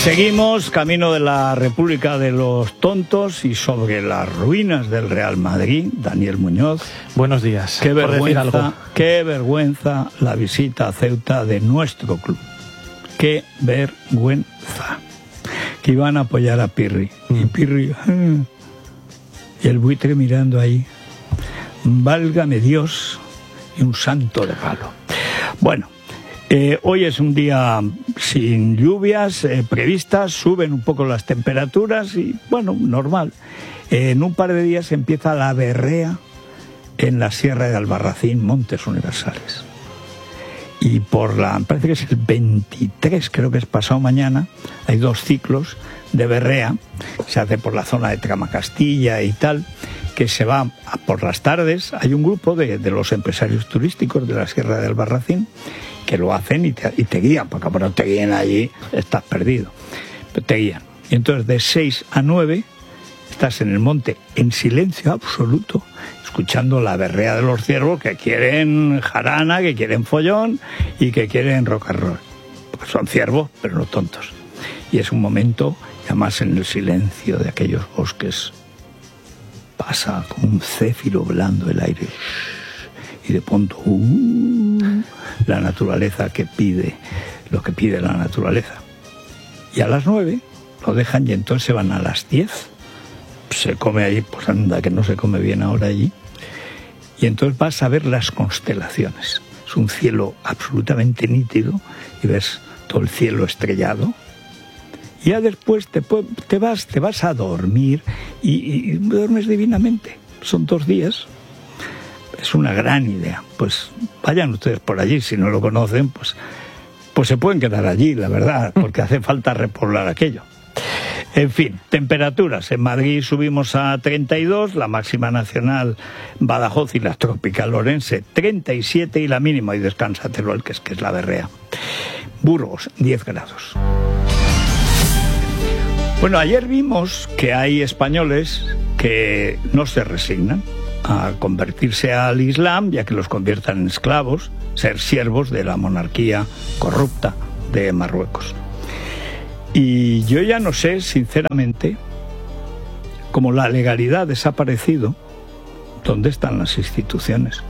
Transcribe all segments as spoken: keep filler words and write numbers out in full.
Seguimos camino de la República de los Tontos y sobre las ruinas del Real Madrid. Daniel Muñoz. Buenos días. Qué por vergüenza, decir algo. qué vergüenza la visita a Ceuta de nuestro club. Qué vergüenza. Que iban a apoyar a Pirri. Mm. Y Pirri... Y el buitre mirando ahí. Válgame Dios y un santo de palo. Bueno, eh, hoy es un día sin lluvias eh, previstas, suben un poco las temperaturas y, bueno, normal. Eh, en un par de días empieza la berrea en la Sierra de Albarracín, Montes Universales. Y por la, parece que es el veintitrés, creo que es pasado mañana, hay dos ciclos de berrea, se hace por la zona de Tramacastilla y tal, que se va a, por las tardes. Hay un grupo de, de los empresarios turísticos de la Sierra de Albarracín que lo hacen y te, y te guían, porque como no te guían allí, estás perdido, pero te guían. Y entonces de seis a nueve estás en el monte en silencio absoluto, escuchando la berrea de los ciervos que quieren jarana, que quieren follón y que quieren rock and roll. Porque son ciervos, pero no tontos. Y es un momento, además en el silencio de aquellos bosques, pasa como un céfiro blando el aire. Y de pronto, uh, la naturaleza que pide, lo que pide la naturaleza. Y a las nueve lo dejan y entonces se van a las diez. Se come allí, pues anda que no se come bien ahora allí. Y entonces vas a ver las constelaciones. Es un cielo absolutamente nítido y ves todo el cielo estrellado. Y ya después te, te, vas, te vas a dormir y, y duermes divinamente. Son dos días. Es una gran idea. Pues vayan ustedes por allí, si no lo conocen, pues, pues se pueden quedar allí, la verdad, porque hace falta repoblar aquello. En fin, temperaturas. En Madrid subimos a treinta y dos, la máxima nacional Badajoz y la tropical Orense treinta y siete y la mínima, y descansa Teruel, que es, que es la berrea. Burgos, diez grados. Bueno, ayer vimos que hay españoles que no se resignan a convertirse al Islam, ya que los conviertan en esclavos, ser siervos de la monarquía corrupta de Marruecos. Y yo ya no sé, sinceramente, como la legalidad ha desaparecido, ¿dónde están las instituciones?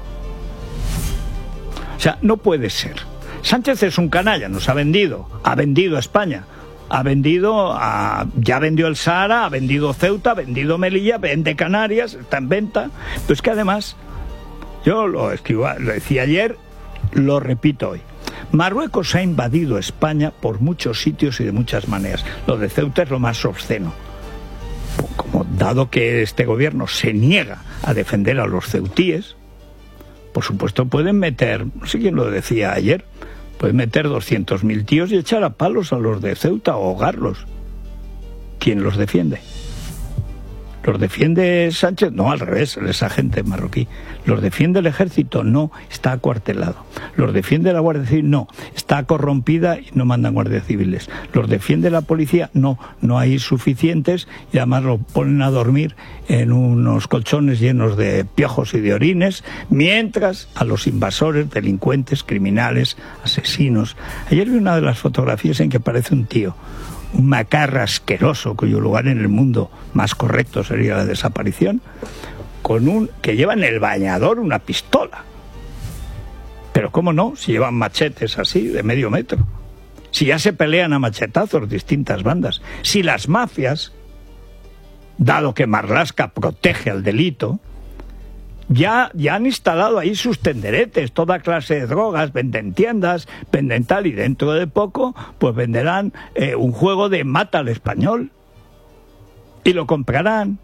O sea, no puede ser. Sánchez es un canalla, nos ha vendido, ha vendido a España, ha vendido, a, ya vendió el Sahara, ha vendido Ceuta, ha vendido Melilla, vende Canarias, está en venta. Pero es que además, yo lo, escribo, lo decía ayer, lo repito hoy. Marruecos ha invadido España por muchos sitios y de muchas maneras. Lo de Ceuta es lo más obsceno. Como dado que este gobierno se niega a defender a los ceutíes, por supuesto pueden meter, no sé quién lo decía ayer, pueden meter doscientos mil tíos y echar a palos a los de Ceuta o ahogarlos. ¿Quién los defiende? ¿Los defiende Sánchez? No, al revés, él es agente marroquí. ¿Los defiende el ejército? No, está acuartelado. ¿Los defiende la Guardia Civil? No, está corrompida y no mandan guardias civiles. ¿Los defiende la policía? No, no hay suficientes y además lo ponen a dormir en unos colchones llenos de piojos y de orines, mientras a los invasores, delincuentes, criminales, asesinos. Ayer vi una de las fotografías en que parece un tío, un macarra asqueroso, cuyo lugar en el mundo más correcto sería la desaparición, con un que lleva en el bañador una pistola. Pero cómo no, si llevan machetes así, de medio metro. Si ya se pelean a machetazos distintas bandas. Si las mafias, dado que Marlaska protege al delito, Ya, ya han instalado ahí sus tenderetes, toda clase de drogas, venden tiendas, venden tal, y dentro de poco pues venderán eh, un juego de mata al español y lo comprarán.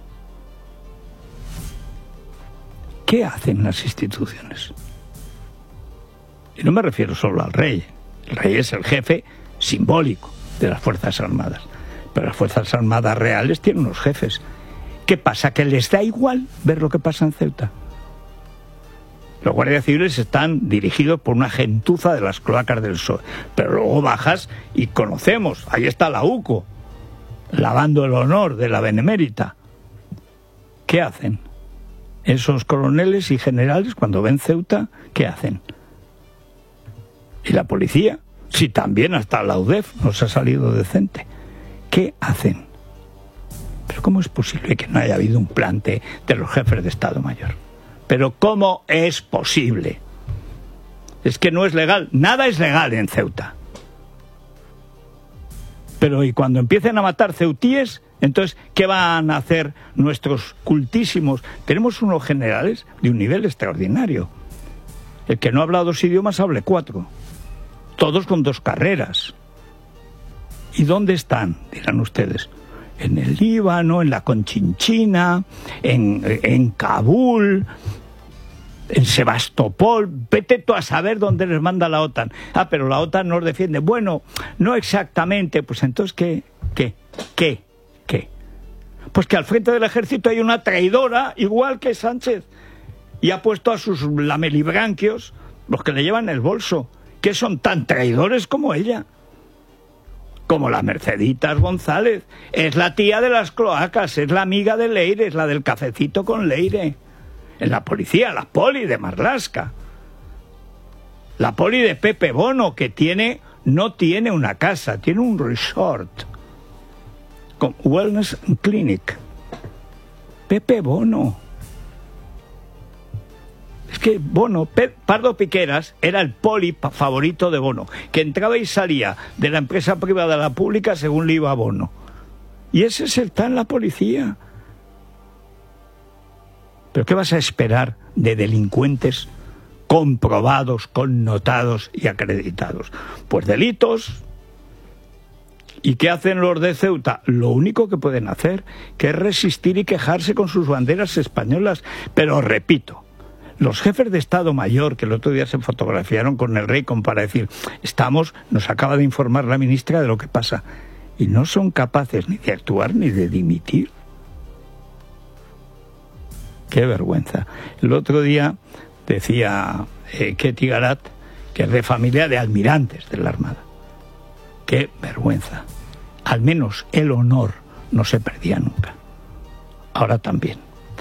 ¿Qué hacen las instituciones? Y no me refiero solo al rey. El rey es el jefe simbólico de las Fuerzas Armadas, pero las Fuerzas Armadas reales tienen unos jefes. ¿Qué pasa? ¿Que les da igual ver lo que pasa en Ceuta? Los guardias civiles están dirigidos por una gentuza de las cloacas del P S O E. Pero luego bajas y conocemos, ahí está la U C O, lavando el honor de la Benemérita. ¿Qué hacen? Esos coroneles y generales, cuando ven Ceuta, ¿qué hacen? ¿Y la policía? Si también hasta la U D E F nos ha salido decente. ¿Qué hacen? Pero ¿cómo es posible que no haya habido un plante de los jefes de Estado Mayor? Pero ¿cómo es posible? Es que no es legal. Nada es legal en Ceuta. Pero y cuando empiecen a matar ceutíes, entonces, ¿qué van a hacer nuestros cultísimos? Tenemos unos generales de un nivel extraordinario. El que no habla dos idiomas, hable cuatro. Todos con dos carreras. ¿Y dónde están? Dirán ustedes. En el Líbano, en la Conchinchina, en, en Kabul, en Sebastopol. Vete tú a saber dónde les manda la OTAN. Ah, pero la OTAN nos defiende. Bueno, no exactamente. Pues entonces, ¿qué? ¿Qué? ¿Qué? ¿Qué? Pues que al frente del ejército hay una traidora, igual que Sánchez. Y ha puesto a sus lamelibranquios, los que le llevan el bolso, que son tan traidores como ella. Como la Merceditas González. Es la tía de las cloacas, es la amiga de Leire, es la del cafecito con Leire. En la policía, la poli de Marlaska. La poli de Pepe Bono, que tiene, no tiene una casa, tiene un resort. Con Wellness Clinic. Pepe Bono. Es que Bono, Pe- Pardo Piqueras, era el poli favorito de Bono, que entraba y salía de la empresa privada a la pública según le iba a Bono. Y ese es el tan la policía. ¿Pero qué vas a esperar de delincuentes comprobados, connotados y acreditados? Pues delitos. ¿Y qué hacen los de Ceuta? Lo único que pueden hacer, que es resistir y quejarse con sus banderas españolas. Pero repito, los jefes de Estado Mayor, que el otro día se fotografiaron con el rey como para decir, estamos, nos acaba de informar la ministra de lo que pasa, y no son capaces ni de actuar ni de dimitir. Qué vergüenza. El otro día decía eh, Ketty Garat, que es de familia de almirantes de la Armada. Qué vergüenza. Al menos el honor no se perdía nunca. Ahora también.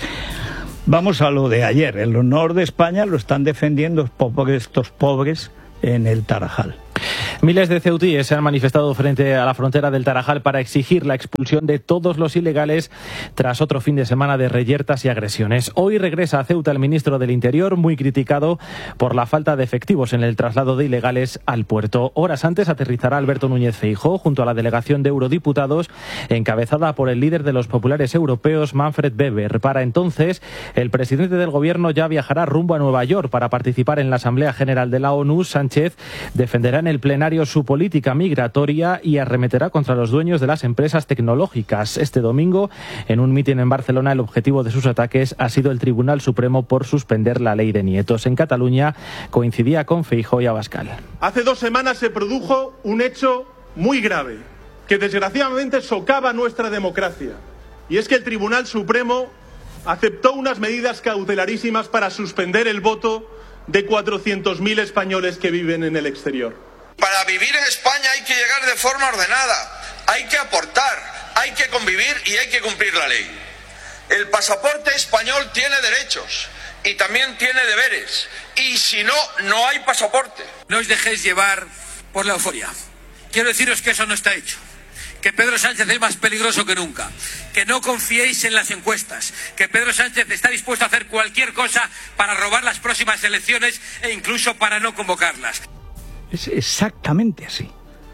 Vamos a lo de ayer. El honor de España lo están defendiendo estos pobres, estos pobres en el Tarajal. Miles de ceutíes se han manifestado frente a la frontera del Tarajal para exigir la expulsión de todos los ilegales tras otro fin de semana de reyertas y agresiones. Hoy regresa a Ceuta el ministro del Interior, muy criticado por la falta de efectivos en el traslado de ilegales al puerto. Horas antes aterrizará Alberto Núñez Feijóo junto a la delegación de eurodiputados encabezada por el líder de los populares europeos, Manfred Weber. Para entonces, el presidente del gobierno ya viajará rumbo a Nueva York para participar en la Asamblea General de la ONU. Sánchez defenderá en el plenario su política migratoria y arremeterá contra los dueños de las empresas tecnológicas. Este domingo, en un mitin en Barcelona, el objetivo de sus ataques ha sido el Tribunal Supremo por suspender la ley de nietos. En Cataluña coincidía con Feijóo y Abascal. Hace dos semanas se produjo un hecho muy grave que desgraciadamente socava nuestra democracia, y es que el Tribunal Supremo aceptó unas medidas cautelarísimas para suspender el voto de cuatrocientos mil españoles que viven en el exterior. Para vivir en España hay que llegar de forma ordenada, hay que aportar, hay que convivir y hay que cumplir la ley. El pasaporte español tiene derechos y también tiene deberes, y si no, no hay pasaporte. No os dejéis llevar por la euforia. Quiero deciros que eso no está hecho, que Pedro Sánchez es más peligroso que nunca, que no confiéis en las encuestas, que Pedro Sánchez está dispuesto a hacer cualquier cosa para robar las próximas elecciones e incluso para no convocarlas. Es exactamente así.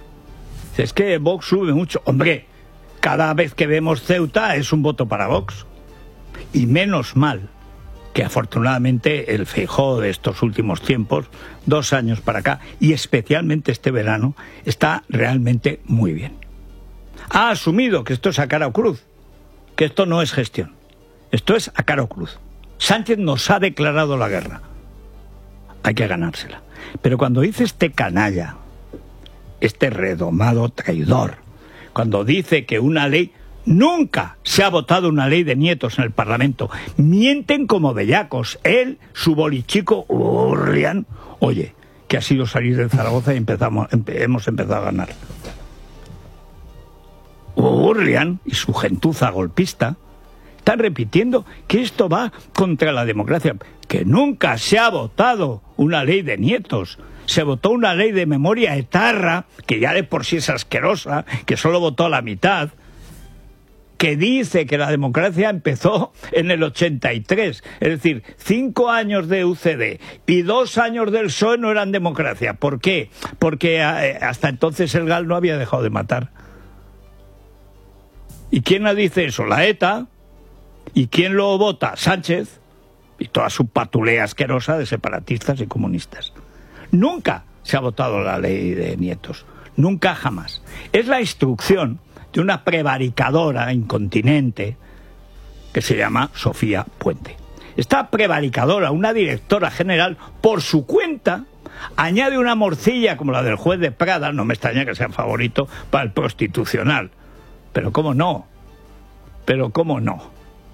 Es que Vox sube mucho. Hombre, cada vez que vemos Ceuta es un voto para Vox. Y menos mal que afortunadamente el Feijóo de estos últimos tiempos, dos años para acá, y especialmente este verano, está realmente muy bien. Ha asumido que esto es a cara o cruz, que esto no es gestión. Esto es a cara o cruz. Sánchez nos ha declarado la guerra. Hay que ganársela. Pero cuando dice este canalla, este redomado traidor, cuando dice que una ley, nunca se ha votado una ley de nietos en el Parlamento, mienten como bellacos. Él, su bolichico, Urrián, oye, que ha sido salir de Zaragoza y empezamos, empe, hemos empezado a ganar. Urrián y su gentuza golpista están repitiendo que esto va contra la democracia, que nunca se ha votado una ley de nietos. se votó una ley de memoria etarra, que ya de por sí es asquerosa, que solo votó la mitad, que dice que la democracia empezó en el ochenta y tres, es decir, cinco años de U C D y dos años del P S O E no eran democracia. ¿Por qué? Porque eh, hasta entonces el GAL no había dejado de matar. ¿Y quién la dice eso? La ETA. ¿Y quién lo vota? Sánchez y toda su patulea asquerosa de separatistas y comunistas. Nunca se ha votado la ley de nietos, nunca jamás. Es la instrucción de una prevaricadora incontinente que se llama Sofía Puente. Esta prevaricadora, una directora general, por su cuenta, añade una morcilla como la del juez de Prada, no me extraña que sea favorito para el Constitucional. Pero cómo no, pero cómo no.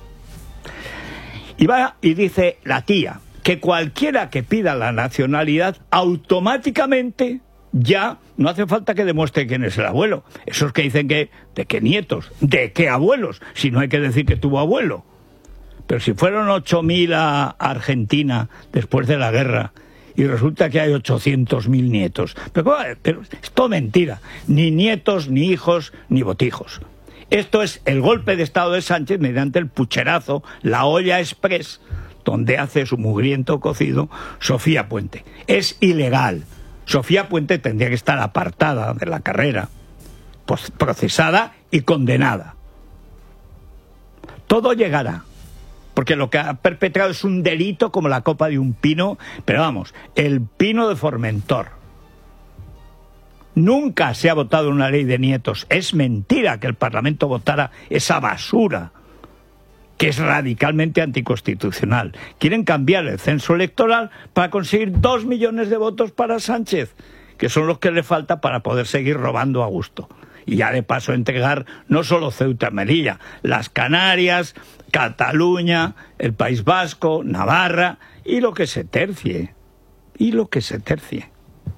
Y va y dice la tía que cualquiera que pida la nacionalidad automáticamente ya no hace falta que demuestre quién es el abuelo. Esos que dicen que de qué nietos, de qué abuelos, si no hay que decir que tuvo abuelo. Pero si fueron ocho mil a Argentina después de la guerra y resulta que hay ochocientos mil nietos. Pero, pero es todo mentira. Ni nietos, ni hijos, ni botijos. Esto es el golpe de Estado de Sánchez mediante el pucherazo, la olla express, donde hace su mugriento cocido Sofía Puente. Es ilegal. Sofía Puente tendría que estar apartada de la carrera, procesada y condenada. Todo llegará, porque lo que ha perpetrado es un delito como la copa de un pino, pero vamos, el pino de Formentor. Nunca se ha votado una ley de nietos. Es mentira que el Parlamento votara esa basura, que es radicalmente anticonstitucional. Quieren cambiar el censo electoral para conseguir dos millones de votos para Sánchez, que son los que le falta para poder seguir robando a gusto. Y ya de paso entregar no solo Ceuta y Melilla, las Canarias, Cataluña, el País Vasco, Navarra y lo que se tercie. Y lo que se tercie.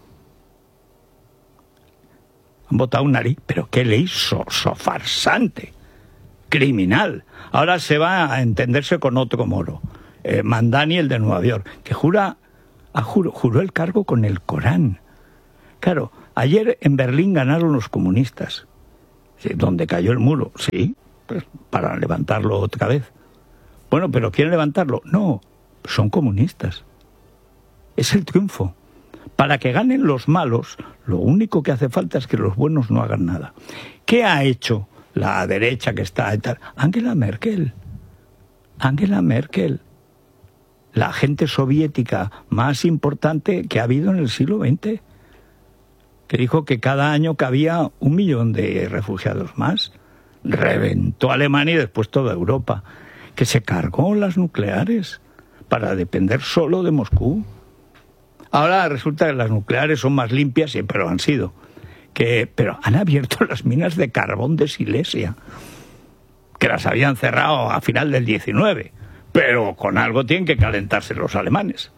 Han votado una ley, pero qué ley so, so farsante, criminal. Ahora se va a entenderse con otro moro, eh, Mandani, el de Nueva York, que jura, ah, juró, juró el cargo con el Corán. Claro, ayer en Berlín ganaron los comunistas, ¿sí? Donde cayó el muro, sí, pues para levantarlo otra vez. Bueno, pero ¿quieren levantarlo? No, son comunistas. Es el triunfo. Para que ganen los malos, lo único que hace falta es que los buenos no hagan nada. ¿Qué ha hecho la derecha que está? Angela Merkel. Angela Merkel. La agente soviética más importante que ha habido en el siglo veinte. Que dijo que cada año cabía un millón de refugiados más. Reventó Alemania y después toda Europa. Que se cargó las nucleares para depender solo de Moscú. Ahora resulta que las nucleares son más limpias, siempre lo han sido. Que, pero han abierto las minas de carbón de Silesia, que las habían cerrado a final del diecinueve. Pero con algo tienen que calentarse los alemanes.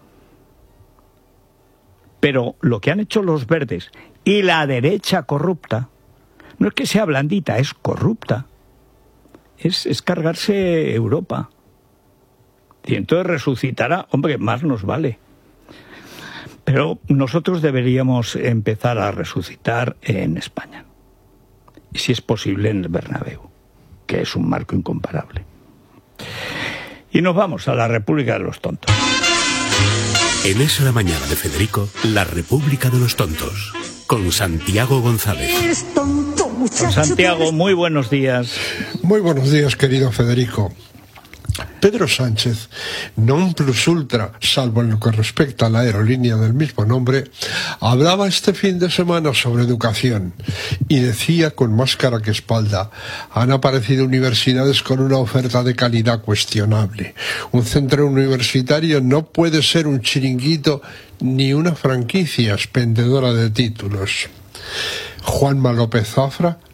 Pero lo que han hecho los verdes y la derecha corrupta, no es que sea blandita, es corrupta. Es, es cargarse Europa. Y entonces resucitará, hombre, más nos vale. Pero nosotros deberíamos empezar a resucitar en España. Y si es posible en el Bernabéu, que es un marco incomparable. Y nos vamos a la República de los Tontos. En Es la Mañana de Federico, la República de los Tontos, con Santiago González. Eres tonto, muchacho. Don Santiago, muy buenos días. Muy buenos días, querido Federico. Pedro Sánchez, non plus ultra, salvo en lo que respecta a la aerolínea del mismo nombre, hablaba este fin de semana sobre educación y decía con más cara que espalda: han aparecido universidades con una oferta de calidad cuestionable. Un centro universitario no puede ser un chiringuito ni una franquicia expendedora de títulos. Juanma López Zafra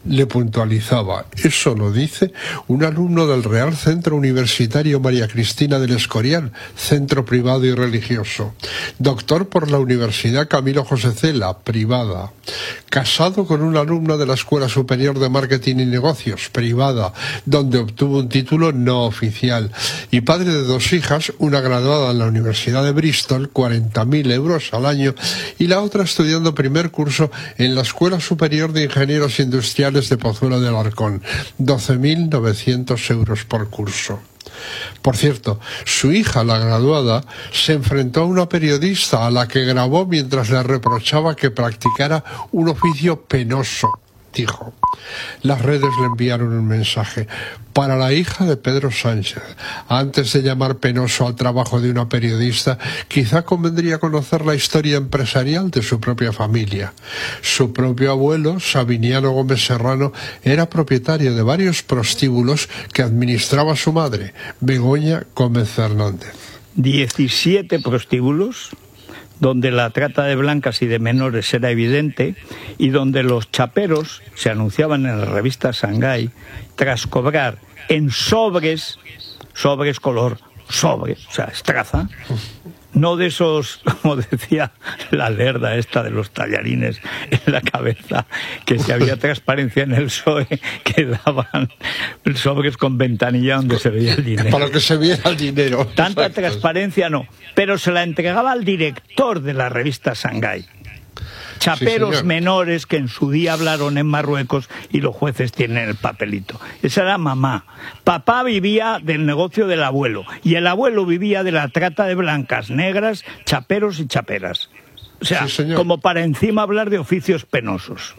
le puntualizaba. Eso lo dice un alumno del Real Centro Universitario María Cristina del Escorial, centro privado y religioso. Doctor por la Universidad Camilo José Cela, privada. Casado con una alumna de la Escuela Superior de Marketing y Negocios, privada, donde obtuvo un título no oficial. Y padre de dos hijas, una graduada en la Universidad de Bristol, cuarenta mil euros al año, y la otra estudiando primer curso en la Escuela Superior de Ingenieros Industriales de Pozuelo de Alarcón, doce mil novecientos euros por curso. Por cierto, su hija, la graduada, se enfrentó a una periodista a la que grabó mientras le reprochaba que practicara un oficio penoso. Dijo. Las redes le enviaron un mensaje para la hija de Pedro Sánchez. Antes de llamar penoso al trabajo de una periodista, quizá convendría conocer la historia empresarial de su propia familia. Su propio abuelo, Sabiniano Gómez Serrano, era propietario de varios prostíbulos que administraba su madre, Begoña Gómez Fernández. diecisiete prostíbulos, donde la trata de blancas y de menores era evidente y donde los chaperos se anunciaban en la revista Shanghái tras cobrar en sobres, sobres color sobre, o sea, estraza, no de esos, como decía la lerda esta de los tallarines en la cabeza, que si había transparencia en el P S O E, que daban sobres con ventanilla donde se veía el dinero. Para que se viera el dinero. Tanta Exacto. Transparencia no, pero se la entregaba al director de la revista Shanghái. Chaperos sí, menores que en su día hablaron en Marruecos y los jueces tienen el papelito. Esa era mamá. Papá vivía del negocio del abuelo y el abuelo vivía de la trata de blancas, negras, chaperos y chaperas. O sea, sí, como para encima hablar de oficios penosos.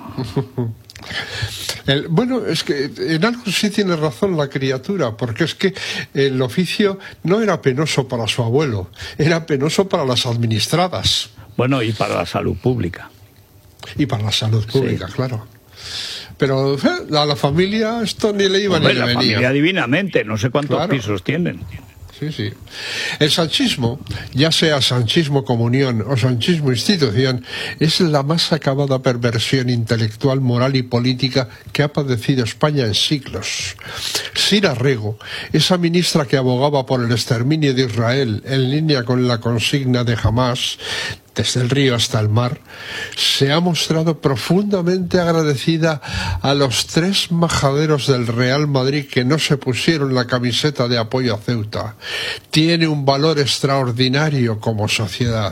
El, bueno, es que en algo sí tiene razón la criatura, porque es que el oficio no era penoso para su abuelo, era penoso para las administradas. Bueno, y para la salud pública. Y para la salud pública, sí. Claro. Pero eh, a la familia esto ni le iba Hombre, ni le la venía. Familia divinamente, no sé cuántos claro. pisos tienen. Sí, sí. El sanchismo, ya sea sanchismo comunión o sanchismo institución, es la más acabada perversión intelectual, moral y política que ha padecido España en siglos. Sira Rego, esa ministra que abogaba por el exterminio de Israel en línea con la consigna de Hamás, desde el río hasta el mar, se ha mostrado profundamente agradecida a los tres majaderos del Real Madrid que no se pusieron la camiseta de apoyo a Ceuta. Tiene un valor extraordinario como sociedad.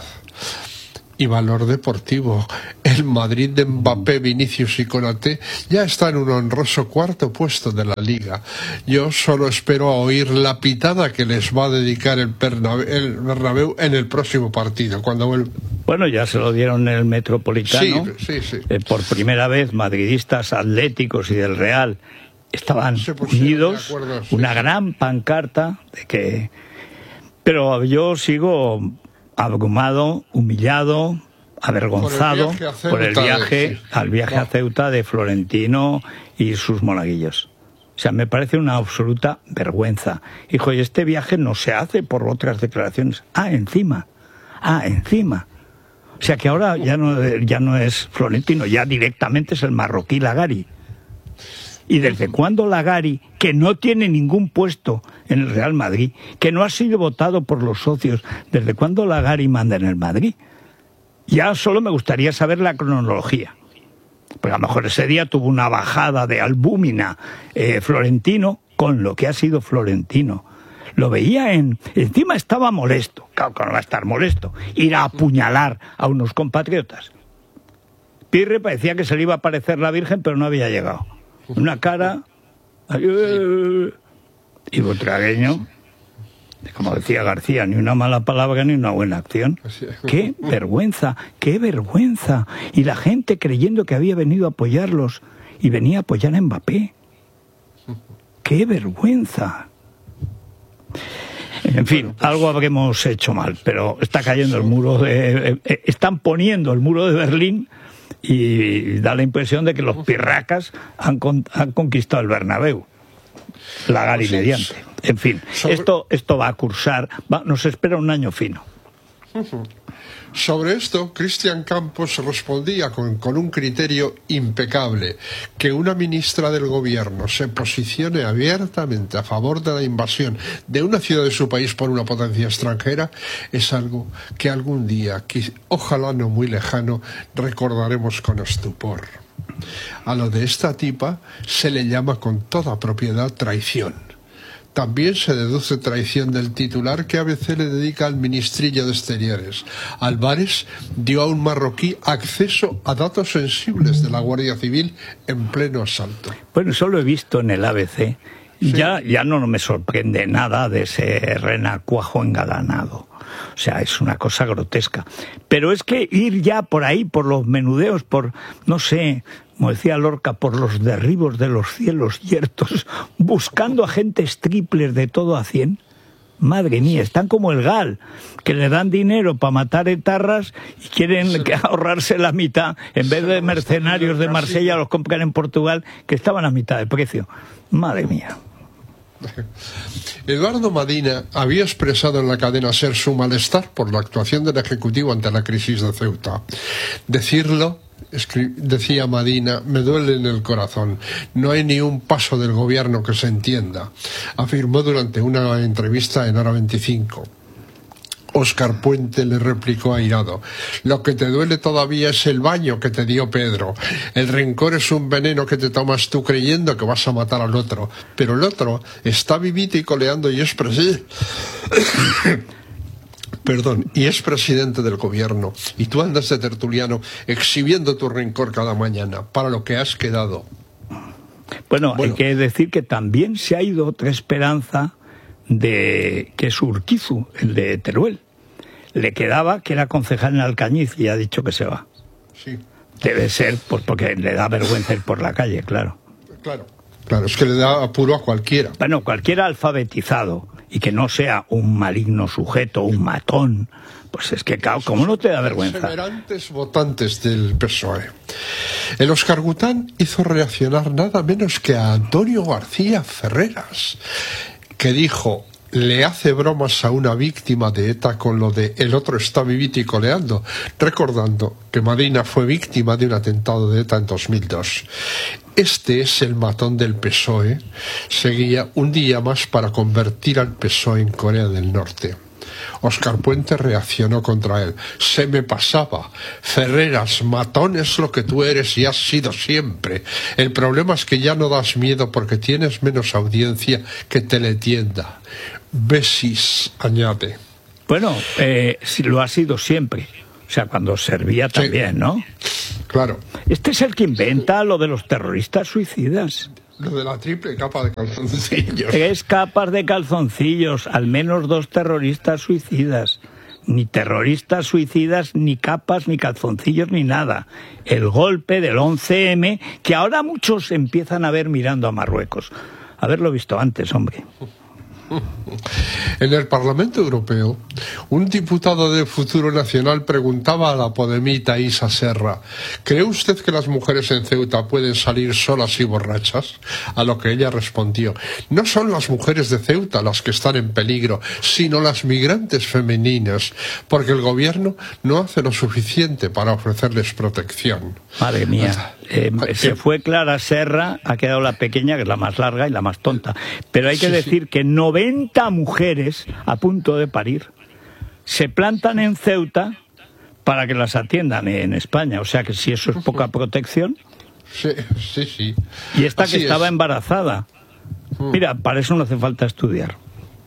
Y valor deportivo. El Madrid de Mbappé, Vinicius y Konaté ya está en un honroso cuarto puesto de la Liga. Yo solo espero a oír la pitada que les va a dedicar el Bernabéu, el Bernabéu en el próximo partido, cuando vuelva. Bueno, ya se lo dieron en el Metropolitano. Sí, sí, sí. Eh, por primera vez, madridistas, atléticos y del Real estaban unidos. Acuerdo, sí, una sí. gran pancarta de que... Pero yo sigo... abrumado, humillado, avergonzado por el viaje, por el viaje de, sí. al viaje no. a Ceuta de Florentino y sus monaguillos. O sea, me parece una absoluta vergüenza. Hijo, y este viaje no se hace por otras declaraciones. Ah, encima. Ah, encima. O sea que ahora ya no, ya no es Florentino, ya directamente es el marroquí Lagari. ¿Y desde cuándo Lagari, que no tiene ningún puesto en el Real Madrid, que no ha sido votado por los socios, desde cuándo Lagari manda en el Madrid? Ya solo me gustaría saber la cronología. Porque a lo mejor ese día tuvo una bajada de albúmina eh, Florentino con lo que ha sido Florentino. Lo veía en... Encima estaba molesto. Claro que no va a estar molesto. Ir a apuñalar a unos compatriotas. Pirri parecía que se le iba a aparecer la Virgen, pero no había llegado. Una cara y Butragueño, como decía García, ni una mala palabra ni una buena acción. ¡Qué vergüenza! ¡Qué vergüenza! Y la gente creyendo que había venido a apoyarlos y venía a apoyar a Mbappé. ¡Qué vergüenza! En fin, algo habremos hecho mal, pero está cayendo el muro de... Eh, están poniendo el muro de Berlín. Y da la impresión de que los pirracas han, con, han conquistado el Bernabéu. Lagari sí, mediante. En fin, sobre... esto, esto va a cursar, va, nos espera un año fino. Uh-huh. Sobre esto, Cristian Campos respondía con, con un criterio impecable: que una ministra del gobierno se posicione abiertamente a favor de la invasión de una ciudad de su país por una potencia extranjera es algo que algún día, que, ojalá no muy lejano, recordaremos con estupor. A lo de esta tipa se le llama con toda propiedad traición. También se deduce traición del titular que A B C le dedica al ministrillo de Exteriores. Álvarez dio a un marroquí acceso a datos sensibles de la Guardia Civil en pleno asalto. Bueno, eso lo he visto en el A B C. Sí. Ya, ya no me sorprende nada de ese renacuajo engalanado. O sea, es una cosa grotesca. Pero es que ir ya por ahí, por los menudeos, por, no sé, como decía Lorca, por los derribos de los cielos yertos, buscando agentes triples de todo a cien. Madre mía, están como el Gal, que le dan dinero para matar etarras y quieren sí. ahorrarse la mitad. En vez de mercenarios de Marsella, los compran en Portugal, que estaban a mitad de precio. Madre mía. Eduardo Madina había expresado en la cadena SER su malestar por la actuación del Ejecutivo ante la crisis de Ceuta. Decirlo, decía Madina, me duele en el corazón. No hay ni un paso del gobierno que se entienda, afirmó durante una entrevista en Hora veinticinco. Óscar Puente le replicó airado: lo que te duele todavía es el baño que te dio Pedro. El rencor es un veneno que te tomas tú creyendo que vas a matar al otro, pero el otro está vivito y coleando y es presidente. Perdón, y es presidente del gobierno, y tú andas de tertuliano exhibiendo tu rencor cada mañana, para lo que has quedado. Bueno, bueno, hay que decir que también se ha ido otra esperanza, de que es Urquizu, el de Teruel. Le quedaba que era concejal en Alcañiz y ha dicho que se va. Sí. Debe ser pues porque le da vergüenza ir por la calle, claro. Claro, claro, es que le da apuro a cualquiera. Bueno, cualquiera alfabetizado y que no sea un maligno sujeto, un matón, pues es que, ¿cómo no te da vergüenza? Perseverantes votantes del P S O E. El Óscar Gután hizo reaccionar nada menos que a Antonio García Ferreras, que dijo: le hace bromas a una víctima de ETA con lo de el otro está vivito y coleando, recordando que Madina fue víctima de un atentado de ETA en dos mil dos. Este es el matón del P S O E. Seguía un día más para convertir al P S O E en Corea del Norte. Óscar Puente reaccionó contra él: se me pasaba. Ferreras, matón es lo que tú eres y has sido siempre. El problema es que ya no das miedo porque tienes menos audiencia que Teletienda. Besis, añade. Bueno, eh, lo ha sido siempre. O sea, cuando servía también, sí, ¿no? Claro. Este es el que inventa lo de los terroristas suicidas. Lo de la triple capa de calzoncillos. Tres capas de calzoncillos, al menos dos terroristas suicidas. Ni terroristas suicidas, ni capas, ni calzoncillos, ni nada. El golpe del once eme, que ahora muchos empiezan a ver mirando a Marruecos. Haberlo visto antes, hombre. En el Parlamento Europeo, un diputado de Futuro Nacional preguntaba a la podemita Isa Serra: ¿cree usted que las mujeres en Ceuta pueden salir solas y borrachas? A lo que ella respondió: no son las mujeres de Ceuta las que están en peligro, sino las migrantes femeninas, porque el gobierno no hace lo suficiente para ofrecerles protección. Madre mía. Eh, se fue Clara Serra, ha quedado la pequeña, que es la más larga y la más tonta. Pero hay que sí, decir sí. que noventa mujeres a punto de parir se plantan en Ceuta para que las atiendan en España. O sea que si eso es poca protección. Sí, sí, sí. Y esta Así que estaba es. embarazada. Mira, para eso no hace falta estudiar.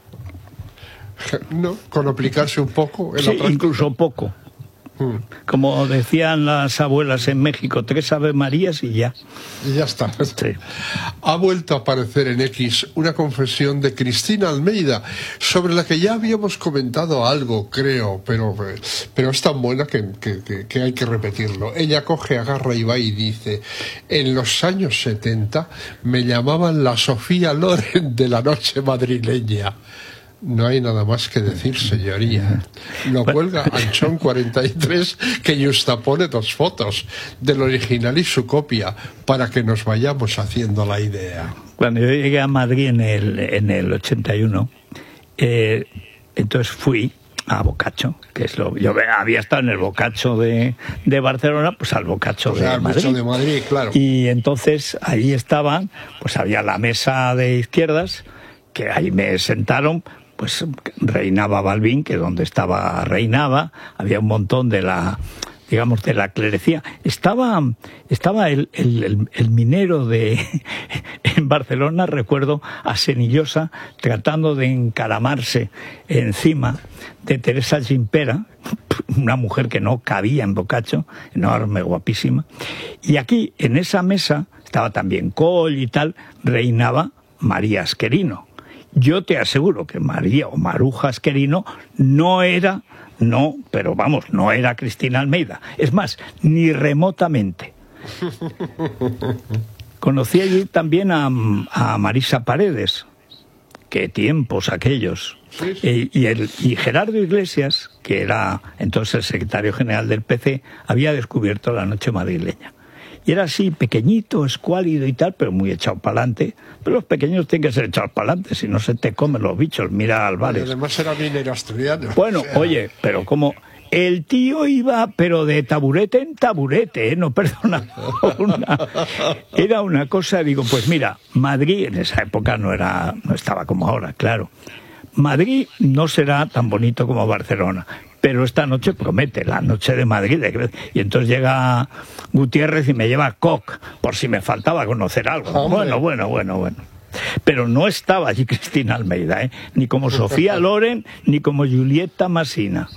No, con aplicarse un poco en sí, la práctica. Incluso poco. Como decían las abuelas en México, tres Ave Marías y ya. Y ya está. Sí. Ha vuelto a aparecer en X una confesión de Cristina Almeida, sobre la que ya habíamos comentado algo, creo, pero, pero es tan buena que, que, que hay que repetirlo. Ella coge, agarra y va y dice: en los años setenta me llamaban la Sofía Loren de la noche madrileña. No hay nada más que decir, señoría. Lo cuelga Anchón cuarenta y tres, que justapone dos fotos del original y su copia para que nos vayamos haciendo la idea. Cuando yo llegué a Madrid en el, en el ochenta y uno, eh, entonces fui a Boccaccio, que es lo yo había estado en el Boccaccio de, de Barcelona, pues al Boccaccio o sea, de Madrid. de Madrid, claro. Y entonces ahí estaban, pues había la mesa de izquierdas, que ahí me sentaron, pues reinaba Balbín, que donde estaba reinaba, había un montón de la, digamos, de la clerecía. Estaba, estaba el, el, el, el minero de en Barcelona, recuerdo, a Senillosa, tratando de encaramarse encima de Teresa Gimpera, una mujer que no cabía en Boccaccio, enorme, guapísima. Y aquí, en esa mesa, estaba también Coll y tal, reinaba María Asquerino. Yo te aseguro que María o Maruja Asquerino no era, no, pero vamos, no era Cristina Almeida. Es más, ni remotamente. Conocí allí también a, a Marisa Paredes. Qué tiempos aquellos. Sí, sí. Eh, y, el, y Gerardo Iglesias, que era entonces el secretario general del P C, había descubierto La Noche Madrileña. Y era así, pequeñito, escuálido y tal, pero muy echado para adelante. Pero los pequeños tienen que ser echados para adelante, si no se te comen los bichos. Mira a Álvarez. Y además era minero asturiano. Bueno, o sea... oye, pero como... El tío iba, pero de taburete en taburete, ¿eh? No, perdona. Una, era una cosa, digo, pues mira, Madrid en esa época no era, no estaba como ahora, claro. Madrid no será tan bonito como Barcelona, pero esta noche promete, la noche de Madrid. Y entonces llega Gutiérrez y me lleva Koch, por si me faltaba conocer algo. Hombre. Bueno, bueno, bueno, bueno. Pero no estaba allí Cristina Almeida, ¿eh? Ni como Sofía Loren, ni como Julieta Massina.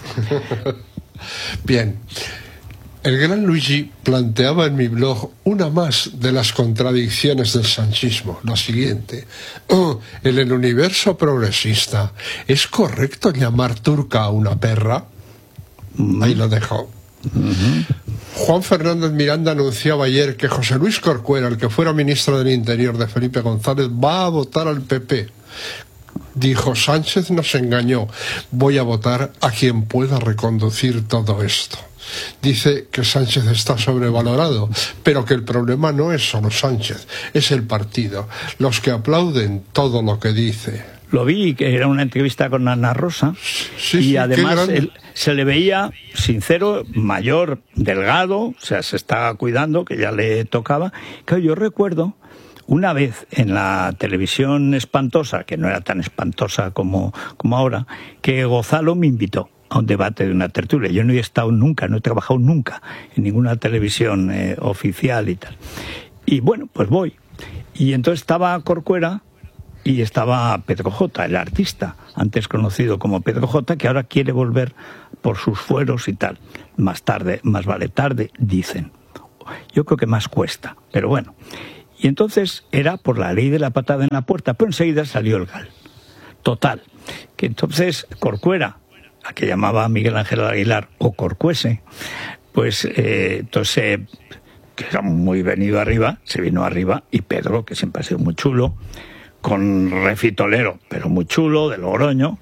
Bien. El gran Luigi planteaba en mi blog una más de las contradicciones del sanchismo, la siguiente. Oh, en el universo progresista, ¿es correcto llamar turca a una perra? Mm. Ahí lo dejo. Uh-huh. Juan Fernández Miranda anunciaba ayer que José Luis Corcuera, el que fuera ministro del Interior de Felipe González, va a votar al P P. Dijo, Sánchez nos engañó, voy a votar a quien pueda reconducir todo esto. Dice que Sánchez está sobrevalorado, pero que el problema no es solo Sánchez, es el partido, los que aplauden todo lo que dice. Lo vi, que era una entrevista con Ana Rosa, sí, y sí, además él, se le veía sincero, mayor, delgado, o sea, se estaba cuidando, que ya le tocaba. Claro, yo recuerdo una vez en la televisión espantosa, que no era tan espantosa como, como ahora, que Gonzalo me invitó a un debate de una tertulia. Yo no he estado nunca, no he trabajado nunca en ninguna televisión eh, oficial y tal. Y bueno, pues voy. Y entonces estaba Corcuera y estaba Pedro J, el artista, antes conocido como Pedro J, que ahora quiere volver por sus fueros y tal. Más tarde, más vale tarde, dicen. Yo creo que más cuesta, pero bueno. Y entonces era por la ley de la patada en la puerta, pero enseguida salió el gal. Total, que entonces Corcuera, a que llamaba Miguel Ángel Aguilar, o Corcuese, pues eh, entonces, que era muy venido arriba, se vino arriba, y Pedro, que siempre ha sido muy chulo, con refitolero, pero muy chulo, de Logroño,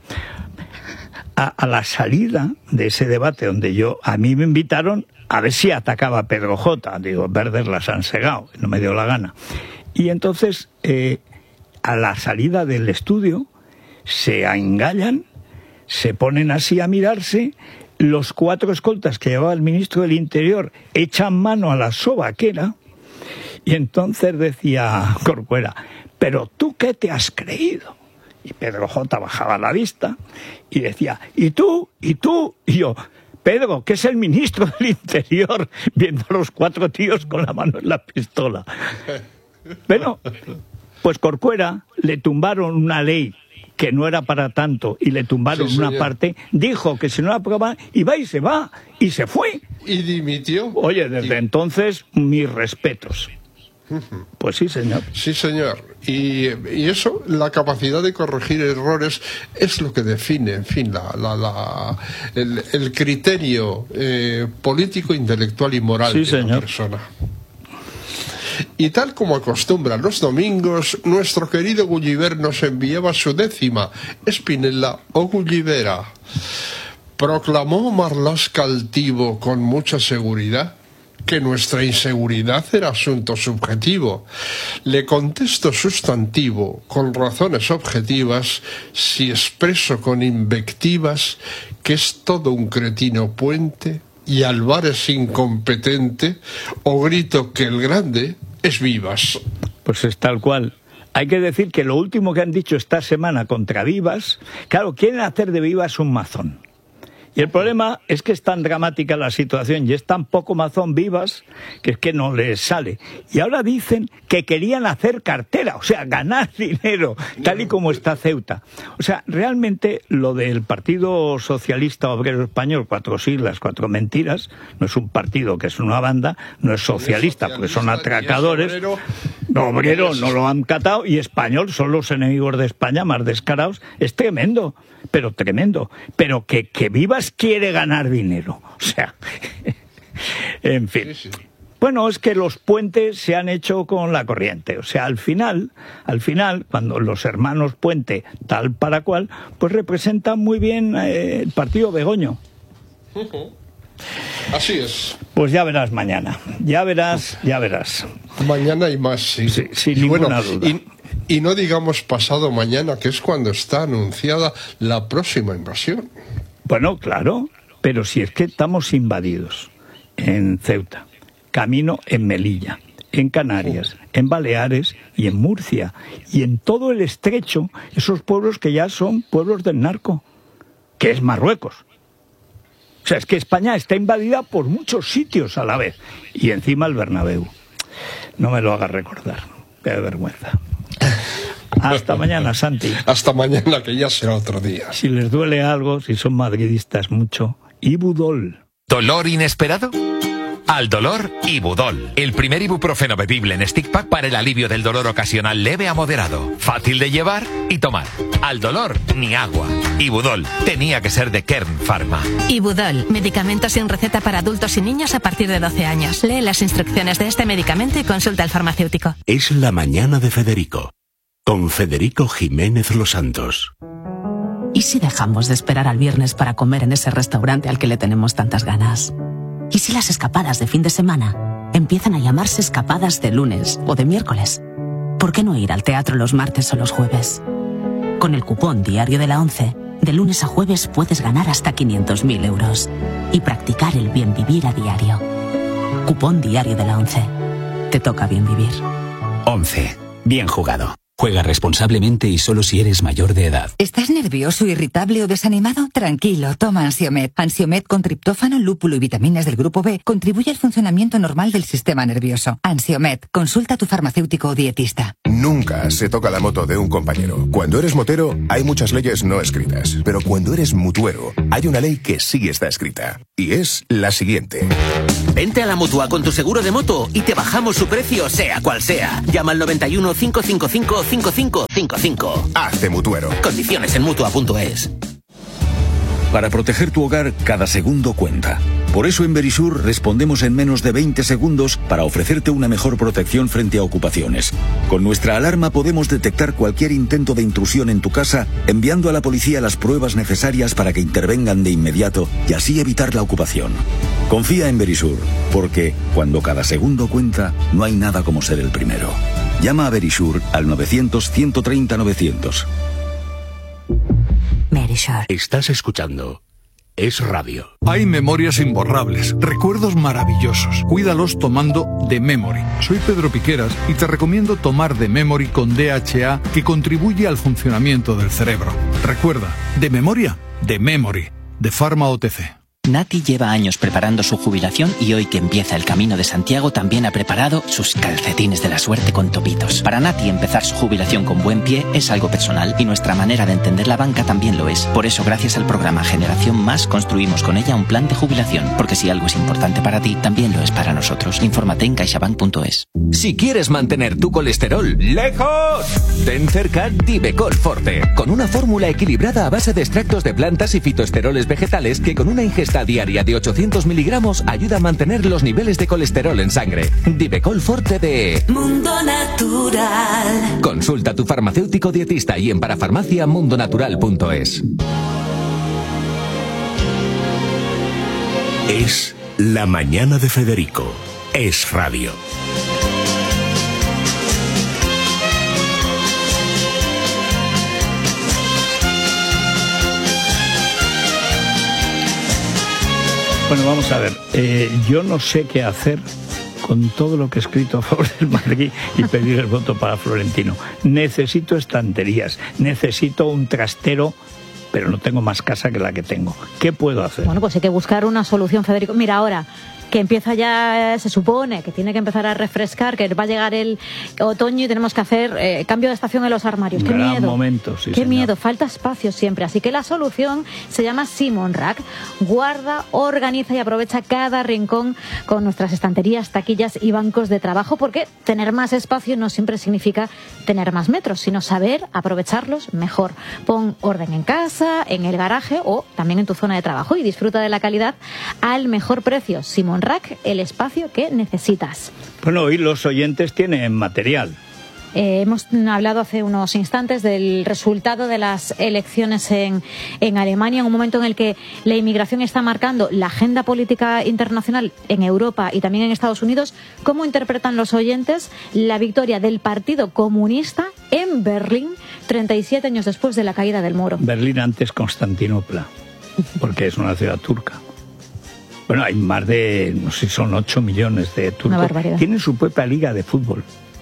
a, a la salida de ese debate donde yo, a mí me invitaron a ver si atacaba a Pedro J. Digo, verdes las han segado, no me dio la gana. Y entonces, eh, a la salida del estudio, se engallan, se ponen así a mirarse, los cuatro escoltas que llevaba el ministro del Interior echan mano a la sobaquera, y entonces decía Corcuera, ¿pero tú qué te has creído? Y Pedro J. bajaba la vista y decía, ¿y tú? ¿Y tú? Y yo, Pedro, que es el ministro del Interior, viendo a los cuatro tíos con la mano en la pistola. Bueno, pues Corcuera le tumbaron una ley que no era para tanto y le tumbaron sí, una parte, dijo que si no la aprobaban, iba y se va, y se fue. Y dimitió. Oye, desde y... entonces, mis respetos. Pues sí, señor. Sí, señor. Y, y eso, la capacidad de corregir errores es lo que define, en fin, la, la, la, el, el criterio eh, político, intelectual y moral sí, de señor. la persona. Y tal como acostumbra los domingos, nuestro querido Gulliver nos enviaba su décima Espinela o Gullivera. ¿Proclamó Marlaska altivo con mucha seguridad? que nuestra inseguridad era asunto subjetivo. Le contesto sustantivo con razones objetivas si expreso con invectivas que es todo un cretino puente y Álvarez incompetente, o grito que el grande es Vivas. Pues es tal cual. Hay que decir que lo último que han dicho esta semana contra Vivas, claro, quieren hacer de Vivas un mazón. Y el problema es que es tan dramática la situación y es tan poco mazón Vivas que es que no les sale. Y ahora dicen que querían hacer cartera, o sea, ganar dinero, tal y como está Ceuta. O sea, realmente lo del Partido Socialista Obrero Español, cuatro siglas, cuatro mentiras, no es un partido que es una banda, no es socialista, porque son atracadores. No, obrero no lo han catado y español son los enemigos de España más descarados. Es tremendo, pero tremendo. Pero que, que Vivas quiere ganar dinero. O sea, en fin. Sí, sí. Bueno, es que los puentes se han hecho con la corriente. O sea, al final, al final, cuando los hermanos Puente, tal para cual, pues representan muy bien eh, el partido Begoño. Uh-huh. Así es. Pues ya verás mañana. Ya verás, ya verás. Mañana y más, sí. Sí, sin y ninguna bueno, duda. Y, y no digamos pasado mañana, que es cuando está anunciada la próxima invasión. Bueno, claro, pero si es que estamos invadidos en Ceuta, camino en Melilla, en Canarias, en Baleares y en Murcia, y en todo el estrecho, esos pueblos que ya son pueblos del narco, que es Marruecos. O sea, es que España está invadida por muchos sitios a la vez. Y encima el Bernabéu. No me lo hagas recordar. Qué vergüenza. Hasta mañana, Santi. Hasta mañana, que ya será otro día. Si les duele algo, si son madridistas mucho, Ibudol. ¿Dolor inesperado? Al dolor, Ibudol. El primer ibuprofeno bebible en stick pack para el alivio del dolor ocasional leve a moderado. Fácil de llevar y tomar. Al dolor, ni agua. Ibudol. Tenía que ser de Kern Pharma. Ibudol. Medicamento sin receta para adultos y niños a partir de doce años. Lee las instrucciones de este medicamento y consulta al farmacéutico. Es la mañana de Federico. Con Federico Jiménez Los Santos. ¿Y si dejamos de esperar al viernes para comer en ese restaurante al que le tenemos tantas ganas? ¿Y si las escapadas de fin de semana empiezan a llamarse escapadas de lunes o de miércoles? ¿Por qué no ir al teatro los martes o los jueves? Con el cupón Diario de la ONCE, de lunes a jueves puedes ganar hasta quinientos mil euros y practicar el bien vivir a diario. Cupón Diario de la ONCE. Te toca bien vivir. ONCE. Bien jugado. Juega responsablemente y solo si eres mayor de edad. ¿Estás nervioso, irritable o desanimado? Tranquilo, toma Ansiomed. Ansiomed con triptófano, lúpulo y vitaminas del grupo B contribuye al funcionamiento normal del sistema nervioso. Ansiomed, consulta a tu farmacéutico o dietista. Nunca se toca la moto de un compañero. Cuando eres motero, hay muchas leyes no escritas. Pero cuando eres mutuero, hay una ley que sí está escrita. Y es la siguiente. Vente a la Mutua con tu seguro de moto y te bajamos su precio, sea cual sea. Llama al noventa y uno, cinco cinco cinco, cinco cinco cinco cinco. Hazte mutuero. Condiciones en mutua punto es. Para proteger tu hogar, cada segundo cuenta. Por eso en Verisur respondemos en menos de veinte segundos para ofrecerte una mejor protección frente a ocupaciones. Con nuestra alarma podemos detectar cualquier intento de intrusión en tu casa, enviando a la policía las pruebas necesarias para que intervengan de inmediato y así evitar la ocupación. Confía en Verisur, porque cuando cada segundo cuenta, no hay nada como ser el primero. Llama a Verisur al novecientos, ciento treinta, novecientos. Verisur. Estás escuchando Es Radio. Hay memorias imborrables, recuerdos maravillosos. Cuídalos tomando The Memory. Soy Pedro Piqueras y te recomiendo tomar The Memory con D H A, que contribuye al funcionamiento del cerebro. Recuerda, de memoria, The Memory, de Pharma O T C. Nati lleva años preparando su jubilación y hoy que empieza el Camino de Santiago también ha preparado sus calcetines de la suerte con topitos. Para Nati empezar su jubilación con buen pie es algo personal y nuestra manera de entender la banca también lo es. Por eso gracias al programa Generación Más construimos con ella un plan de jubilación, porque si algo es importante para ti, también lo es para nosotros. Infórmate en caixabank punto es. Si quieres mantener tu colesterol lejos, ten cerca Divecol Forte, con una fórmula equilibrada a base de extractos de plantas y fitoesteroles vegetales que con una ingesta diaria de ochocientos miligramos ayuda a mantener los niveles de colesterol en sangre. Divecol Forte de Mundo Natural. Consulta a tu farmacéutico dietista y en parafarmacia mundo natural punto es. Es La Mañana de Federico, Es Radio. Bueno, vamos a ver. Eh, yo no sé qué hacer con todo lo que he escrito a favor del Madrid y pedir el voto para Florentino. Necesito estanterías, necesito un trastero, pero no tengo más casa que la que tengo. ¿Qué puedo hacer? Bueno, pues hay que buscar una solución, Federico. Mira, ahora que empieza ya, se supone que tiene que empezar a refrescar, que va a llegar el otoño y tenemos que hacer eh, cambio de estación en los armarios. ¡Qué Gran miedo! momento, sí, ¡Qué señor. miedo! Falta espacio siempre. Así que la solución se llama Simon Rack. Guarda, organiza y aprovecha cada rincón con nuestras estanterías, taquillas y bancos de trabajo, porque tener más espacio no siempre significa tener más metros, sino saber aprovecharlos mejor. Pon orden en casa, en el garaje o también en tu zona de trabajo y disfruta de la calidad al mejor precio. Simon Rack, el espacio que necesitas. Bueno, hoy los oyentes tienen material. Eh, hemos hablado hace unos instantes del resultado de las elecciones en, en Alemania, en un momento en el que la inmigración está marcando la agenda política internacional en Europa y también en Estados Unidos. ¿Cómo interpretan los oyentes la victoria del Partido Comunista en Berlín, treinta y siete años después de la caída del muro? Berlín antes Constantinopla, porque es una ciudad turca. Bueno, hay más de, no sé si son ocho millones de turcos. Una barbaridad. Tienen su propia liga de fútbol,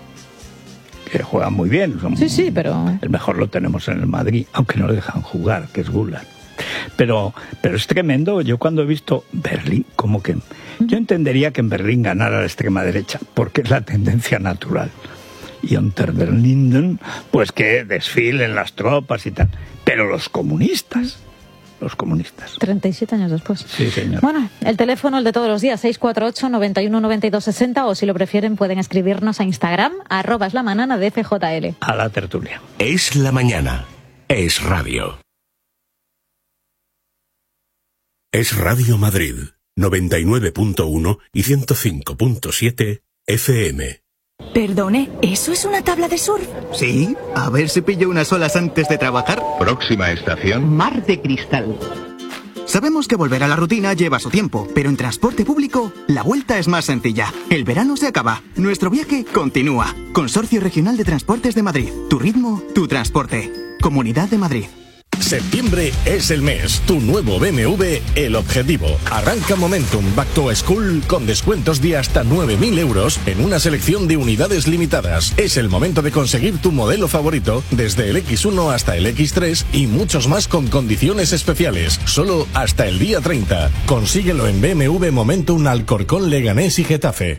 que juegan muy bien. Son, sí, sí, pero... El mejor lo tenemos en el Madrid, aunque no lo dejan jugar, que es Gulag. Pero, pero es tremendo. Yo cuando he visto Berlín, como que... Yo entendería que en Berlín ganara la extrema derecha, porque es la tendencia natural. Y Unter den Linden, pues que desfilen las tropas y tal. Pero los comunistas... Los comunistas. treinta y siete años después. Sí, señor. Bueno, el teléfono, el de todos los días, seis cuatro ocho, nueve uno, nueve dos seis cero, o si lo prefieren pueden escribirnos a Instagram, arroba es la manana de F J L. A la tertulia. Es la mañana. Es Radio. Es Radio Madrid, noventa y nueve punto uno y ciento cinco punto siete F M. Perdone, ¿eso es una tabla de surf? Sí, a ver si pillo unas olas antes de trabajar. Próxima estación. Mar de Cristal. Sabemos que volver a la rutina lleva su tiempo, pero en transporte público la vuelta es más sencilla. El verano se acaba, nuestro viaje continúa. Consorcio Regional de Transportes de Madrid. Tu ritmo, tu transporte. Comunidad de Madrid. Septiembre es el mes. Tu nuevo B M W, El Objetivo. Arranca Momentum Back to School con descuentos de hasta nueve mil euros en una selección de unidades limitadas. Es el momento de conseguir tu modelo favorito desde el equis uno hasta el equis tres y muchos más con condiciones especiales. Solo hasta el día treinta. Consíguelo en B M W Momentum Alcorcón, Leganés y Getafe.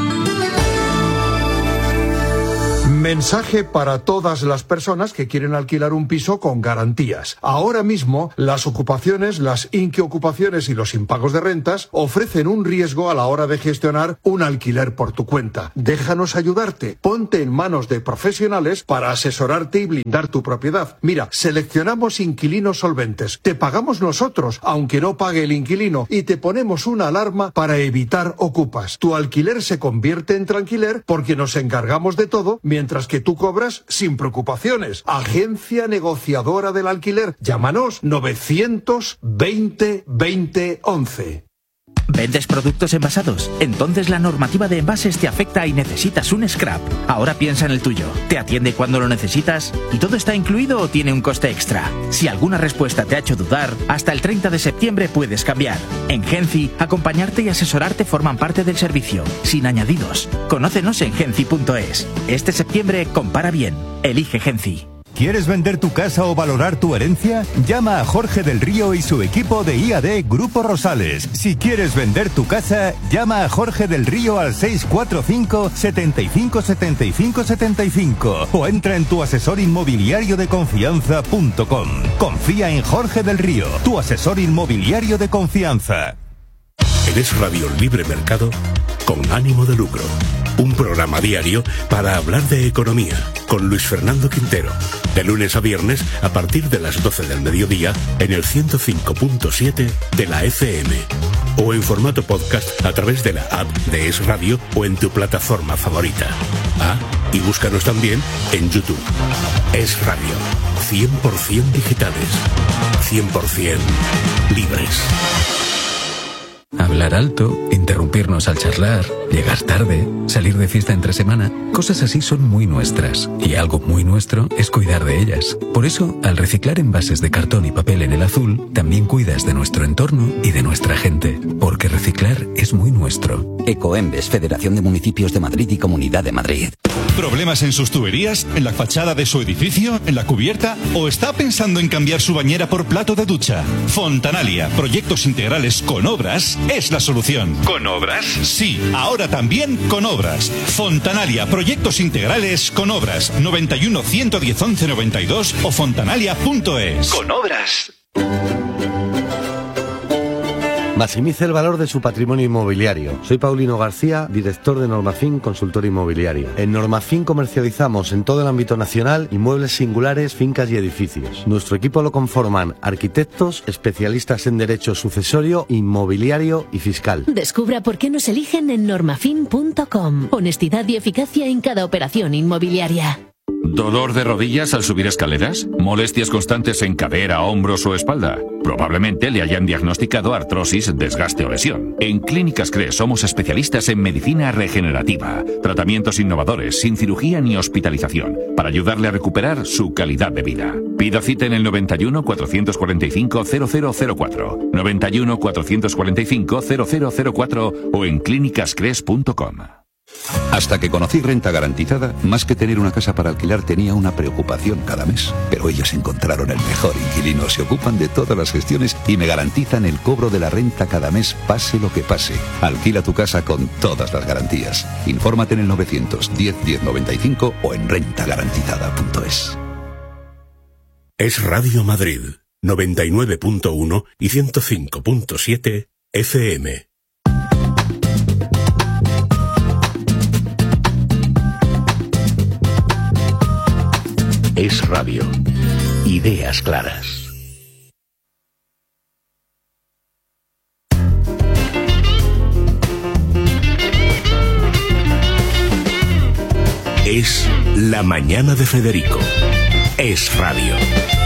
Mensaje para todas las personas que quieren alquilar un piso con garantías. Ahora mismo, las ocupaciones, las inquiocupaciones y los impagos de rentas ofrecen un riesgo a la hora de gestionar un alquiler por tu cuenta. Déjanos ayudarte. Ponte en manos de profesionales para asesorarte y blindar tu propiedad. Mira, seleccionamos inquilinos solventes. Te pagamos nosotros, aunque no pague el inquilino, y te ponemos una alarma para evitar ocupas. Tu alquiler se convierte en tranquiler porque nos encargamos de todo, mientras que tú cobras sin preocupaciones. Agencia Negociadora del Alquiler. Llámanos novecientos veinte veinte once. ¿Vendes productos envasados? Entonces la normativa de envases te afecta y necesitas un scrap. Ahora piensa en el tuyo. ¿Te atiende cuando lo necesitas? ¿Y todo está incluido o tiene un coste extra? Si alguna respuesta te ha hecho dudar, hasta el treinta de septiembre puedes cambiar. En Genci, acompañarte y asesorarte forman parte del servicio, sin añadidos. Conócenos en genci punto es. Este septiembre compara bien. Elige Genci. ¿Quieres vender tu casa o valorar tu herencia? Llama a Jorge del Río y su equipo de I A D Grupo Rosales. Si quieres vender tu casa, llama a Jorge del Río al seis cuatro cinco, setenta y cinco, setenta y cinco, setenta y cinco o entra en tu asesor inmobiliario de confianza punto com. Confía en Jorge del Río, tu asesor inmobiliario de confianza. En Es Radio Libre Mercado, con ánimo de lucro. Un programa diario para hablar de economía, con Luis Fernando Quintero. De lunes a viernes, a partir de las doce del mediodía, en el ciento cinco punto siete de la F M. O en formato podcast a través de la app de Es Radio o en tu plataforma favorita. Ah, y búscanos también en YouTube. Es Radio. cien por ciento digitales. cien por ciento libres. Hablar alto, interrumpirnos al charlar, llegar tarde, salir de fiesta entre semana, cosas así son muy nuestras. Y algo muy nuestro es cuidar de ellas. Por eso, al reciclar envases de cartón y papel en el azul, también cuidas de nuestro entorno y de nuestra gente. Porque reciclar es muy nuestro. Ecoembes, Federación de Municipios de Madrid y Comunidad de Madrid. ¿Problemas en sus tuberías? ¿En la fachada de su edificio? ¿En la cubierta? ¿O está pensando en cambiar su bañera por plato de ducha? Fontanalia, proyectos integrales con obras, es la solución. ¿Con obras? Sí, ahora también con obras. Fontanalia, proyectos integrales con obras. noventa y uno, ciento diez, once noventa y dos o fontanalia punto es. Con obras. Maximice el valor de su patrimonio inmobiliario. Soy Paulino García, director de Normafin Consultor Inmobiliario. En Normafin comercializamos en todo el ámbito nacional inmuebles singulares, fincas y edificios. Nuestro equipo lo conforman arquitectos, especialistas en derecho sucesorio, inmobiliario y fiscal. Descubra por qué nos eligen en normafin punto com. Honestidad y eficacia en cada operación inmobiliaria. ¿Dolor de rodillas al subir escaleras? ¿Molestias constantes en cadera, hombros o espalda? Probablemente le hayan diagnosticado artrosis, desgaste o lesión. En Clínicas CRES somos especialistas en medicina regenerativa, tratamientos innovadores, sin cirugía ni hospitalización, para ayudarle a recuperar su calidad de vida. Pida cita en el noventa y uno, cuatrocientos cuarenta y cinco, cero cero cero cuatro, noventa y uno, cuatrocientos cuarenta y cinco, cero cero cero cuatro o en clínicas cres punto com. Hasta que conocí Renta Garantizada, más que tener una casa para alquilar tenía una preocupación cada mes. Pero ellos encontraron el mejor inquilino, se ocupan de todas las gestiones y me garantizan el cobro de la renta cada mes, pase lo que pase. Alquila tu casa con todas las garantías. Infórmate en el novecientos diez, diez noventa y cinco o en renta garantizada punto es. Es Radio Madrid, noventa y nueve punto uno y ciento cinco punto siete F M. Es radio. Ideas claras. Es la mañana de Federico. Es radio.